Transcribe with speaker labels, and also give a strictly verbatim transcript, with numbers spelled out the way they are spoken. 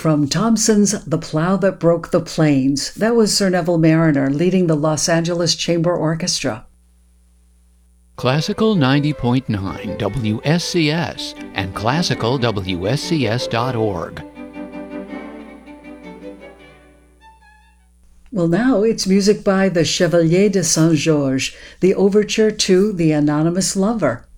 Speaker 1: From Thompson's The Plow That Broke the Plains, that was Sir Neville Mariner leading the Los Angeles Chamber Orchestra.
Speaker 2: Classical ninety point nine W S C S and classical W S C S dot org.
Speaker 1: Well, now it's music by the Chevalier de Saint-Georges, the overture to The Anonymous Lover.